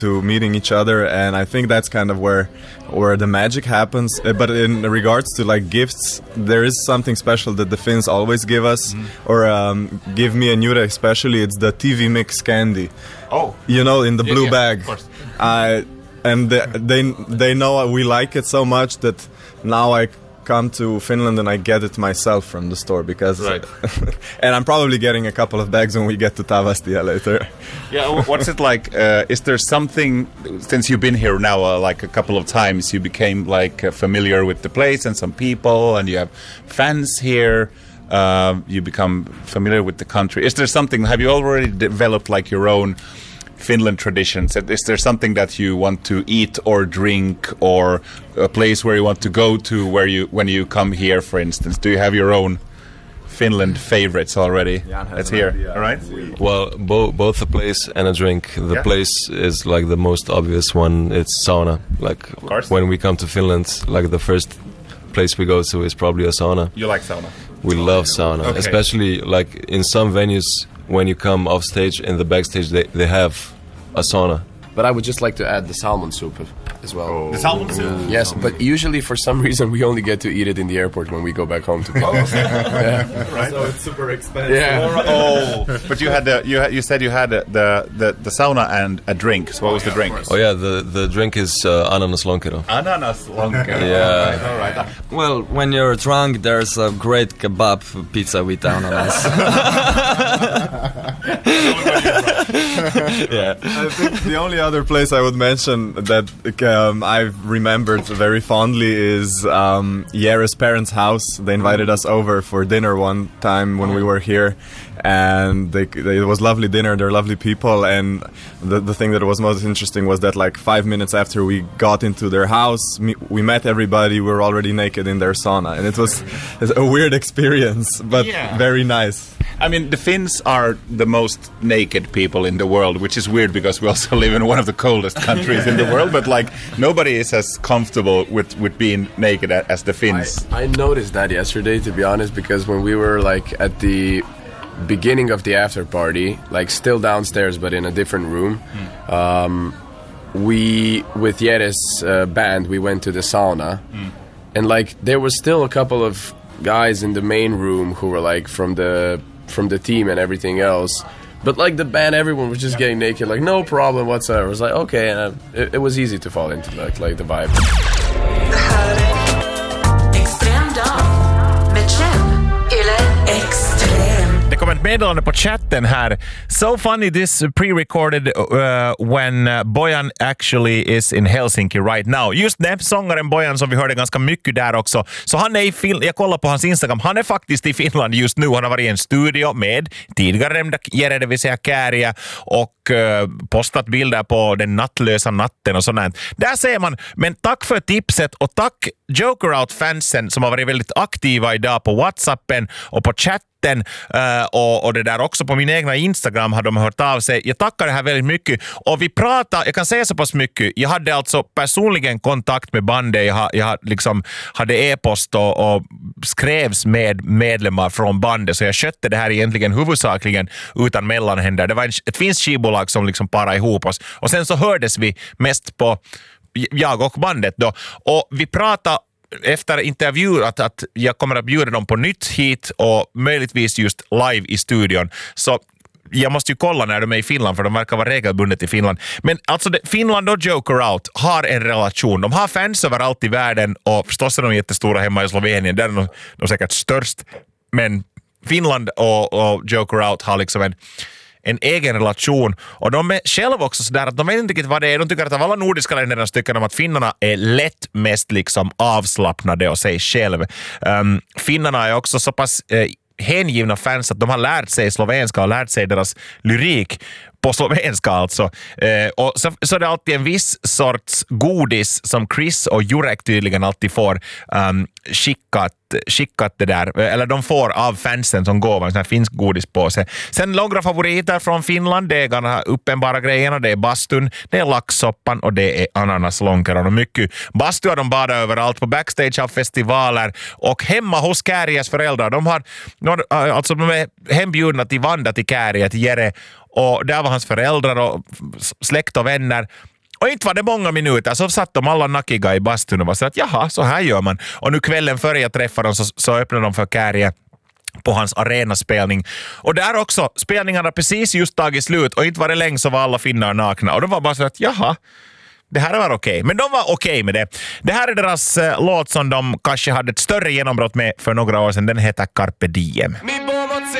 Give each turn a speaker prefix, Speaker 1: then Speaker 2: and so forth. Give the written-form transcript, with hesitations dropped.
Speaker 1: to meeting each other, and I think that's kind of where the magic happens. But in regards to like gifts, there is something special that the Finns always give us, or give me and Jure especially. It's the TV mix candy.
Speaker 2: Oh,
Speaker 1: you know, in the blue bag.
Speaker 2: Of course.
Speaker 1: And they know we like it so much that now I come to Finland and I get it myself from the store because
Speaker 2: right.
Speaker 1: And I'm probably getting a couple of bags when we get to Tavastia later.
Speaker 2: Yeah, what's it like? Is there something, since you've been here now like a couple of times, you became like familiar with the place and some people, and you have fans here, you become familiar with the country. Is there something, have you already developed like your own Finland traditions? Is there something that you want to eat or drink, or a place where you want to go to when you come here, for instance? Do you have your own Finland favorites already? That's here. All right.
Speaker 3: Well, both a place and a drink. The place is like the most obvious one. It's sauna. Like when we come to Finland, like the first place we go to is probably a sauna.
Speaker 2: You like sauna?
Speaker 3: We love sauna, especially like in some venues. When you come off stage, in the backstage, they have a sauna.
Speaker 4: But I would just like to add the salmon soup as well.
Speaker 2: Oh. The salmon soup?
Speaker 4: Yes, but usually for some reason we only get to eat it in the airport when we go back home to
Speaker 1: Right. So it's super expensive.
Speaker 4: Yeah.
Speaker 2: Oh, but you said you had the sauna and a drink. So what was the drink?
Speaker 3: Oh yeah, the drink is ananas lonkero.
Speaker 2: Ananas lonkero.
Speaker 3: Yeah.
Speaker 2: All right.
Speaker 5: Well, when you're drunk, there's a great kebab pizza with ananas.
Speaker 1: Yeah. I think the only other place I would mention that I've remembered very fondly is Jere's parents' house. They invited us over for dinner one time when we were here, and it was lovely dinner. They're lovely people, and the thing that was most interesting was that like 5 minutes after we got into their house, we met everybody. We were already naked in their sauna, and it was a weird experience, but very nice.
Speaker 2: I mean, the Finns are the most naked people in the world, which is weird because we also live in one of the coldest countries in the world. But like, nobody is as comfortable with being naked as the Finns.
Speaker 4: I noticed that yesterday, to be honest, because when we were like at the beginning of the after party, like still downstairs but in a different room, we with Jere's band we went to the sauna, and like there was still a couple of guys in the main room who were like from the team and everything else, but like the band, everyone was just getting naked, like no problem whatsoever. It was like okay, and it was easy to fall into like the vibe.
Speaker 2: Det kommer ett meddelande på chatten här. So funny, this pre-recorded when Bojan actually is in Helsinki right now. Just det, sångaren Bojan som vi hörde ganska mycket där också. Så han är i Finland, jag kollar på hans Instagram, han är faktiskt i Finland just nu. Han har varit i en studio med tidigare nämnda Jere, det vill säga Kääriä, och postat bilder på den nattlösa natten och sådant. Där ser man, men tack för tipset och tack Joker Out-fansen som har varit väldigt aktiva idag på WhatsAppen och på chatten och det där också på min egna Instagram har de hört av sig. Jag tackar det här väldigt mycket, och vi pratar, jag kan säga så pass mycket, jag hade alltså personligen kontakt med bandet, jag liksom hade e-post och skrevs med medlemmar från bandet, så jag skötte det här egentligen huvudsakligen utan mellanhänder. Det var ett finskt skivbolag som liksom parade ihop oss, och sen så hördes vi mest på jag och bandet då, och vi pratade efter intervjuer att jag kommer att bjuda dem på nytt hit och möjligtvis just live i studion. Så jag måste ju kolla när de är i Finland, för de verkar vara regelbundet i Finland. Men alltså Finland och Joker Out har en relation. De har fans överallt i världen, och förstås är de jättestora hemma i Slovenien. Där är de säkert störst. Men Finland och Joker Out har liksom en egen relation, och de är själva också sådär att de vet inte riktigt vad det är. De tycker att av alla nordiska länderna tycker de att finnarna är lätt mest liksom avslappnade och sig själv. Finnarna är också så pass hängivna fans att de har lärt sig slovenska och lärt sig deras lyrik på slovenska alltså. Och så är det alltid en viss sorts godis som Chris och Jurek tydligen alltid får skickat det där, eller de får av fansen som gåva en sån här finsk godispåse. Sen några favoriter från Finland, det är ganska uppenbara grejerna, det är bastun, det är laxsoppan och det är ananaslonkeron, och mycket bastu har de badat överallt, på backstage av festivaler och hemma hos Kääriäs föräldrar. De är hembjudna till Vanda, till Kääriä, till Jere, och där var hans föräldrar och släkt och vänner. Och inte var det många minuter så satt de alla nackiga i bastun och var så att jaha, så här gör man. Och nu kvällen före jag träffade dem så öppnade de för Kärje på hans arenaspelning. Och där också, spelningarna precis just tagit slut och inte var det länge så var alla finnar nakna. Och de var bara så att jaha, det här var okej. Men de var okej med det. Det här är deras låt som de kanske hade ett större genombrott med för några år sedan. Den heter Carpe Diem.